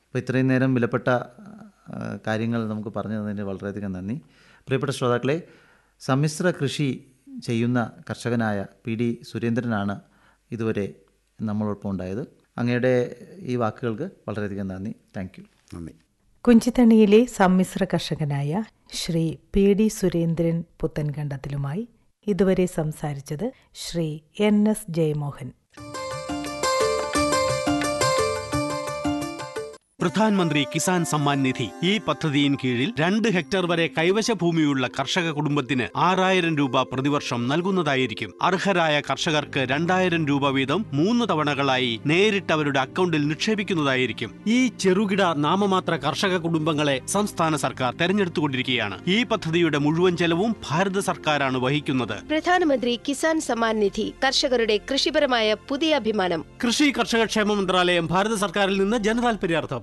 അപ്പോൾ ഇത്രയും നേരം വിലപ്പെട്ട കാര്യങ്ങൾ നമുക്ക് പറഞ്ഞു തന്നതിന് വളരെയധികം നന്ദി. പ്രിയപ്പെട്ട ശ്രോതാക്കളെ, സമ്മിശ്ര കൃഷി ചെയ്യുന്ന കർഷകനായ PD സുരേന്ദ്രനാണ് ഇതുവരെ നമ്മളോടൊപ്പം ഉണ്ടായത്. അങ്ങയുടെ ഈ വാക്കുകൾക്ക് വളരെയധികം നന്ദി. Thank you. നന്ദി. കുഞ്ചിത്തണിയിലെ സമ്മിശ്ര കർഷകനായ ശ്രീ PD സുരേന്ദ്രൻ പുത്തൻകണ്ടത്തിലുമായി ഇതുവരെ സംസാരിച്ചത് ശ്രീ NS ജയമോഹൻ. പ്രധാനമന്ത്രി കിസാൻ സമ്മാൻ നിധി ഈ പദ്ധതിയിൻ കീഴിൽ 2 ഹെക്ടർ വരെ കൈവശ ഭൂമിയുള്ള കർഷക കുടുംബത്തിന് 6000 രൂപ പ്രതിവർഷം നൽകുന്നതായിരിക്കും. അർഹരായ കർഷകർക്ക് 2000 രൂപ വീതം 3 തവണകളായി നേരിട്ട് അവരുടെ അക്കൗണ്ടിൽ നിക്ഷേപിക്കുന്നതായിരിക്കും. ഈ ചെറുകിട നാമമാത്ര കർഷക കുടുംബങ്ങളെ സംസ്ഥാന സർക്കാർ തെരഞ്ഞെടുത്തുകൊണ്ടിരിക്കുകയാണ്. ഈ പദ്ധതിയുടെ മുഴുവൻ ചെലവും ഭാരത സർക്കാരാണ് വഹിക്കുന്നത്. പ്രധാനമന്ത്രി കിസാൻ സമ്മാൻ നിധി കർഷകരുടെ കൃഷിപരമായ പുതിയ അഭിമാനം. കൃഷി കർഷക ക്ഷേമ മന്ത്രാലയം, ഭാരത സർക്കാരിൽ നിന്ന് ജനതാൽപര്യാർത്ഥം.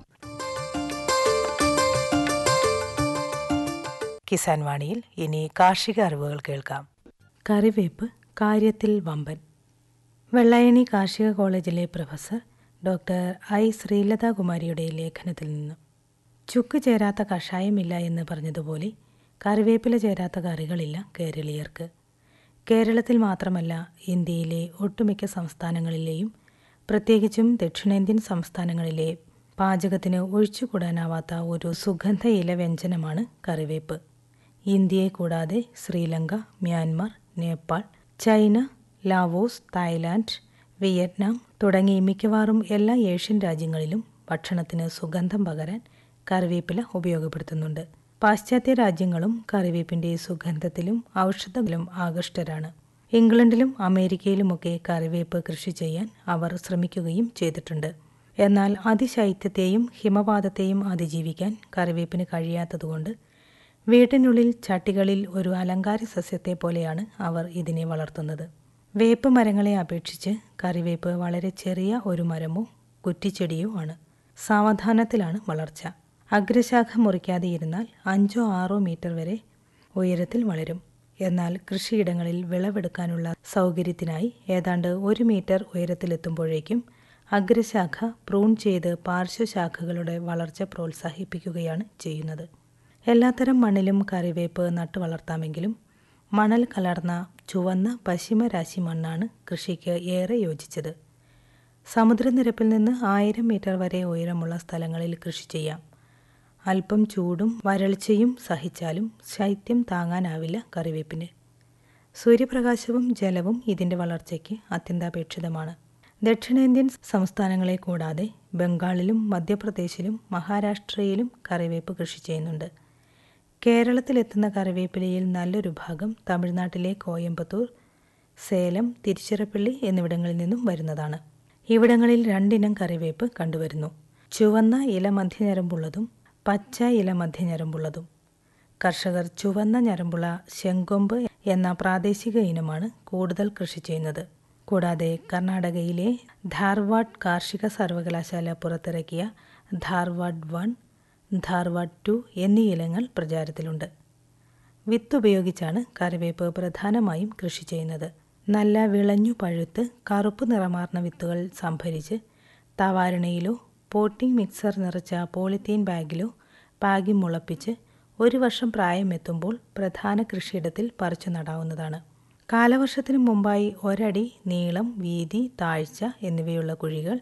കിസാൻ വാണിയിൽ ഇനി കാർഷിക അറിവുകൾ കേൾക്കാം. കറിവേപ്പ് കാര്യത്തിൽ വമ്പൻ. വെള്ളായണി കാർഷിക കോളേജിലെ പ്രൊഫസർ ഡോക്ടർ I. ശ്രീലതാകുമാരിയുടെ ലേഖനത്തിൽ നിന്ന്. ചുക്ക് ചേരാത്ത കഷായമില്ല എന്ന് പറഞ്ഞതുപോലെ കറിവേപ്പില ചേരാത്ത കറികളില്ല കേരളീയർക്ക്. കേരളത്തിൽ മാത്രമല്ല, ഇന്ത്യയിലെ ഒട്ടുമിക്ക സംസ്ഥാനങ്ങളിലെയും പ്രത്യേകിച്ചും ദക്ഷിണേന്ത്യൻ സംസ്ഥാനങ്ങളിലെ പാചകത്തിന് ഒഴിച്ചുകൂടാനാവാത്ത ഒരു സുഗന്ധ ഇല വ്യഞ്ജനമാണ് കറിവേപ്പ്. ഇന്ത്യയെ കൂടാതെ Sri Lanka, Myanmar, Nepal, China, Laos, Thailand, Vietnam തുടങ്ങി മിക്കവാറും എല്ലാ ഏഷ്യൻ രാജ്യങ്ങളിലും ഭക്ഷണത്തിന് സുഗന്ധം പകരാൻ കറിവേപ്പില ഉപയോഗപ്പെടുത്തുന്നുണ്ട്. പാശ്ചാത്യ രാജ്യങ്ങളും കറിവേപ്പിൻ്റെ സുഗന്ധത്തിലും ഔഷധത്തിലും ആകൃഷ്ടരാണ്. ഇംഗ്ലണ്ടിലും അമേരിക്കയിലുമൊക്കെ കറിവേപ്പ് കൃഷി ചെയ്യാൻ അവർ ശ്രമിക്കുകയും ചെയ്തിട്ടുണ്ട്. എന്നാൽ അതിശൈത്യത്തെയും ഹിമപാതത്തെയും അതിജീവിക്കാൻ കറിവേപ്പിന് കഴിയാത്തതുകൊണ്ട് വീട്ടിനുള്ളിൽ ചട്ടികളിൽ ഒരു അലങ്കാര സസ്യത്തെ പോലെയാണ് അവർ ഇതിനെ വളർത്തുന്നത്. വേപ്പ് മരങ്ങളെ അപേക്ഷിച്ച് കറിവേപ്പ് വളരെ ചെറിയ ഒരു മരമോ കുറ്റിച്ചെടിയോ ആണ്. സാവധാനത്തിലാണ് വളർച്ച. അഗ്രശാഖ മുറിക്കാതെ ഇരുന്നാൽ 5-6 മീറ്റർ വരെ ഉയരത്തിൽ വളരും. എന്നാൽ കൃഷിയിടങ്ങളിൽ വിളവെടുക്കാനുള്ള സൗകര്യത്തിനായി ഏതാണ്ട് 1 മീറ്റർ ഉയരത്തിലെത്തുമ്പോഴേക്കും അഗ്രശാഖ പ്രൂൺ ചെയ്ത് പാർശ്വശാഖകളുടെ വളർച്ച പ്രോത്സാഹിപ്പിക്കുകയാണ് ചെയ്യുന്നത്. എല്ലാത്തരം മണ്ണിലും കറിവേപ്പ് നട്ടു വളർത്താമെങ്കിലും മണൽ കലർന്ന ചുവന്ന പശ്ചിമരാശി മണ്ണാണ് കൃഷിക്ക് ഏറെ യോജിച്ചത്. സമുദ്രനിരപ്പിൽ നിന്ന് 1000 മീറ്റർ വരെ ഉയരമുള്ള സ്ഥലങ്ങളിൽ കൃഷി ചെയ്യാം. അല്പം ചൂടും വരൾച്ചയും സഹിച്ചാലും ശൈത്യം താങ്ങാനാവില്ല കറിവേപ്പിന്. സൂര്യപ്രകാശവും ജലവും ഇതിൻ്റെ വളർച്ചയ്ക്ക് അത്യന്താപേക്ഷിതമാണ്. ദക്ഷിണേന്ത്യൻ സംസ്ഥാനങ്ങളെ കൂടാതെ ബംഗാളിലും മധ്യപ്രദേശിലും മഹാരാഷ്ട്രയിലും കറിവേപ്പ് കൃഷി ചെയ്യുന്നുണ്ട്. കേരളത്തിലെത്തുന്ന കറിവേപ്പിലയിൽ നല്ലൊരു ഭാഗം തമിഴ്നാട്ടിലെ കോയമ്പത്തൂർ, സേലം, തിരുച്ചിറപ്പള്ളി എന്നിവിടങ്ങളിൽ നിന്നും വരുന്നതാണ്. ഇവിടങ്ങളിൽ 2 ഇനം കറിവേപ്പ് കണ്ടുവരുന്നു: ചുവന്ന ഇല മധ്യഞരമ്പുള്ളതും പച്ച ഇല മധ്യഞരമ്പുള്ളതും. കർഷകർ ചുവന്ന ഞരമ്പുള്ള ശെങ്കൊമ്പ് എന്ന പ്രാദേശിക ഇനമാണ് കൂടുതൽ കൃഷി ചെയ്യുന്നത്. കൂടാതെ കർണാടകയിലെ ധാർവാഡ് കാർഷിക സർവകലാശാല പുറത്തിറക്കിയ ധാർവാഡ് 1, ധാർവാഡ് 2 എന്നീ ഇനങ്ങൾ പ്രചാരത്തിലുണ്ട്. വിത്ത് ഉപയോഗിച്ചാണ് കറിവേപ്പ് പ്രധാനമായും കൃഷി ചെയ്യുന്നത്. നല്ല വിളഞ്ഞു പഴുത്ത് കറുപ്പ് നിറമാർന്ന വിത്തുകൾ സംഭരിച്ച് തവാരണയിലോ പോട്ടിംഗ് മിക്സർ നിറച്ച പോളിത്തീൻ ബാഗിലോ പാകി മുളപ്പിച്ച് 1 വർഷം പ്രായമെത്തുമ്പോൾ പ്രധാന കൃഷിയിടത്തിൽ പറിച്ചു നടാവുന്നതാണ്. കാലവർഷത്തിനു മുമ്പായി 1 അടി നീളം, വീതി, താഴ്ച എന്നിവയുള്ള കുഴികൾ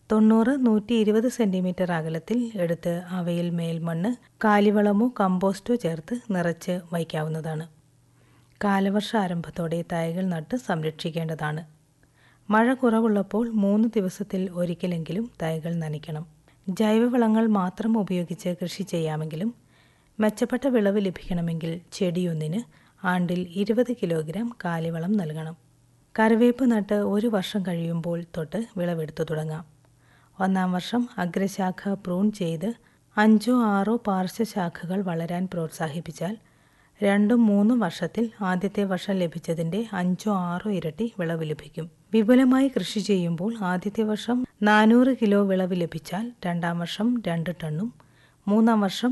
90-120 സെൻറ്റിമീറ്റർ അകലത്തിൽ എടുത്ത് അവയിൽ മേൽമണ്ണ്, കാലിവളമോ കമ്പോസ്റ്റോ ചേർത്ത് നിറച്ച് വയ്ക്കാവുന്നതാണ്. കാലവർഷ ആരംഭത്തോടെ തൈകൾ നട്ട് സംരക്ഷിക്കേണ്ടതാണ്. മഴ കുറവുള്ളപ്പോൾ 3 ദിവസത്തിൽ ഒരിക്കലെങ്കിലും തൈകൾ നനയ്ക്കണം. ജൈവവളങ്ങൾ മാത്രം ഉപയോഗിച്ച് കൃഷി ചെയ്യാമെങ്കിലും മെച്ചപ്പെട്ട വിളവ് ലഭിക്കണമെങ്കിൽ ചെടിയൊന്നിന് ആണ്ടിൽ 20 കിലോഗ്രാം കാലിവളം നൽകണം. കറിവേപ്പ് നട്ട് 1 വർഷം കഴിയുമ്പോൾ തൊട്ട് വിളവെടുത്തു തുടങ്ങാം. 1-ാം വർഷം അഗ്രശാഖ പ്രൂൺ ചെയ്ത് 5-6 പാർശ്വശാഖകൾ വളരാൻ പ്രോത്സാഹിപ്പിച്ചാൽ 2-3 വർഷത്തിൽ ആദ്യത്തെ വർഷം ലഭിച്ചതിൻ്റെ 5-6 ഇരട്ടി വിളവ് ലഭിക്കും. വിപുലമായി കൃഷി ചെയ്യുമ്പോൾ ആദ്യത്തെ വർഷം 400 കിലോ വിളവ് ലഭിച്ചാൽ 2-ാം വർഷം 2 ടണ്ണും 3-ാം വർഷം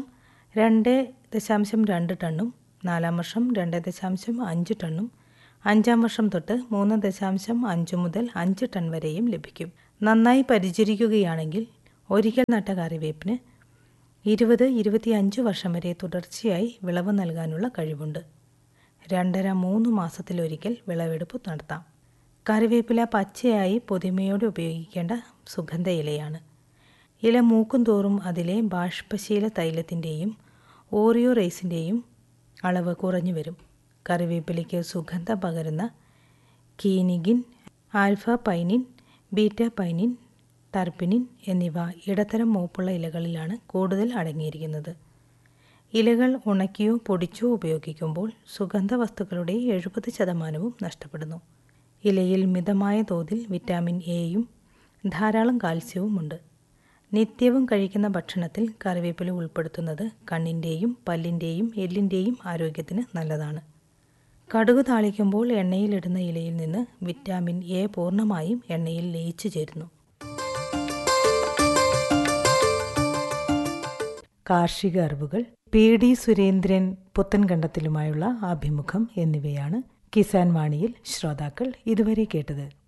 2.2 ടണ്ണും 4-ാം വർഷം 2.5 ടണ്ണും 5-ാം വർഷം തൊട്ട് 3.5 മുതൽ 5 ടൺ വരെയും ലഭിക്കും. നന്നായി പരിചരിക്കുകയാണെങ്കിൽ ഒരിക്കൽ നട്ട കറിവേപ്പിന് 20-25 വർഷം വരെ തുടർച്ചയായി വിളവ് നൽകാനുള്ള കഴിവുണ്ട്. 2.5-3 മാസത്തിലൊരിക്കൽ വിളവെടുപ്പ് നടത്താം. കറിവേപ്പില പച്ചയായി പൊതിമയോടെ ഉപയോഗിക്കേണ്ട സുഗന്ധ ഇലയാണ്. ഇല മൂക്കും തോറും അതിലെ ബാഷ്പശീല തൈലത്തിൻ്റെയും ഓറിയോ റൈസിൻ്റെയും അളവ് കുറഞ്ഞു വരും. കറിവേപ്പിലയ്ക്ക് സുഗന്ധം പകരുന്ന കീനിഗിൻ, ആൽഫ പൈനിൻ, ബീറ്റ പൈനിൻ, ടർപ്പിനിൻ എന്നിവ ഇടത്തരം മൂപ്പുള്ള ഇലകളിലാണ് കൂടുതൽ അടങ്ങിയിരിക്കുന്നത്. ഇലകൾ ഉണക്കിയോ പൊടിച്ചോ ഉപയോഗിക്കുമ്പോൾ സുഗന്ധവസ്തുക്കളുടെ 70% നഷ്ടപ്പെടുന്നു. ഇലയിൽ മിതമായ തോതിൽ വിറ്റാമിൻ എയും ധാരാളം കാൽസ്യവുമുണ്ട്. നിത്യവും കഴിക്കുന്ന ഭക്ഷണത്തിൽ കറിവേപ്പില ഉൾപ്പെടുത്തുന്നത് കണ്ണിൻ്റെയും പല്ലിൻ്റെയും എല്ലിൻ്റെയും ആരോഗ്യത്തിന് നല്ലതാണ്. കടുക് താളിക്കുമ്പോൾ എണ്ണയിലിടുന്ന ഇലയിൽ നിന്ന് വിറ്റാമിൻ എ പൂർണ്ണമായും എണ്ണയിൽ ലയിച്ചു ചേരുന്നു. കാർഷിക അറിവുകൾ, PD സുരേന്ദ്രൻ പുത്തൻകണ്ടത്തിലുമായുള്ള അഭിമുഖം എന്നിവയാണ് കിസാൻ വാണിയിൽ ശ്രോതാക്കൾ ഇതുവരെ കേട്ടത്.